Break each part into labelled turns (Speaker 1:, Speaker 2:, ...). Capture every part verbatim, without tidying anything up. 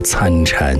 Speaker 1: 参禅。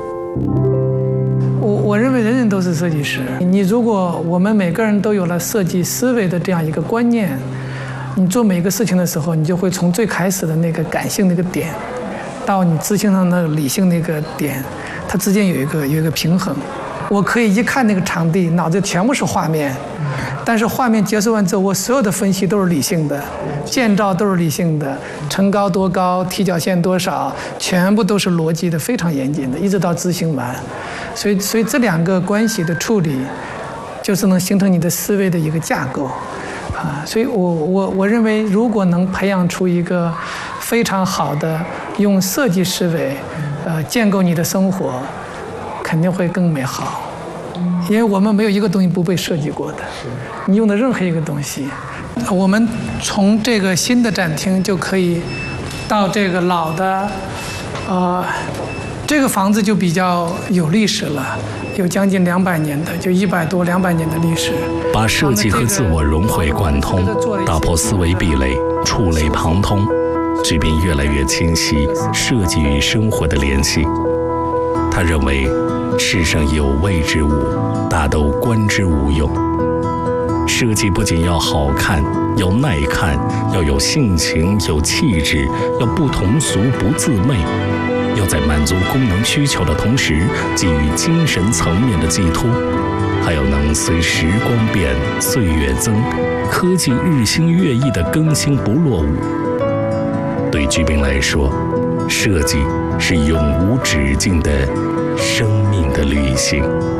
Speaker 2: 我我认为人人都是设计师。你如果我们每个人都有了设计思维的这样一个观念，你做每个事情的时候，你就会从最开始的那个感性那个点，到你执行上的理性那个点，它之间有一个有一个平衡。我可以一看那个场地，脑子全部是画面，但是画面结束完之后，我所有的分析都是理性的，建造都是理性的，层高多高，踢脚线多少，全部都是逻辑的，非常严谨的，一直到执行完。所以，所以这两个关系的处理，就是能形成你的思维的一个架构，啊，所以我我我认为，如果能培养出一个非常好的用设计思维，呃，建构你的生活，肯定会更美好。因为我们没有一个东西不被设计过的，你用的任何一个东西，我们从这个新的展厅就可以到这个老的，呃，这个房子就比较有历史了，有将近两百年的，就一百多两百年的历史。
Speaker 1: 把设计和自我融会贯通，打破思维壁垒，触类旁通，这便越来越清晰设计与生活的联系。他认为，世上有味之物，大都观之无用。设计不仅要好看，要耐看，要有性情，有气质，要不同俗不自媚，要在满足功能需求的同时，给予精神层面的寄托，还要能随时光变，岁月增，科技日新月异的更新不落伍。对居兵来说，设计是永无止境的生命的旅行。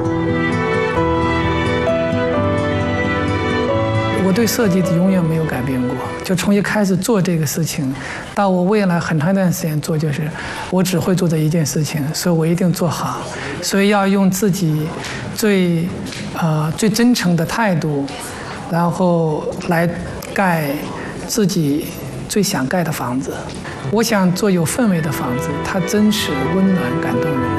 Speaker 2: 我对设计永远没有改变过，就从一开始做这个事情，到我未来很长一段时间做，就是我只会做这一件事情，所以我一定做好。所以要用自己最呃最真诚的态度，然后来盖自己最想盖的房子。我想做有氛围的房子，它真实、温暖、感动人。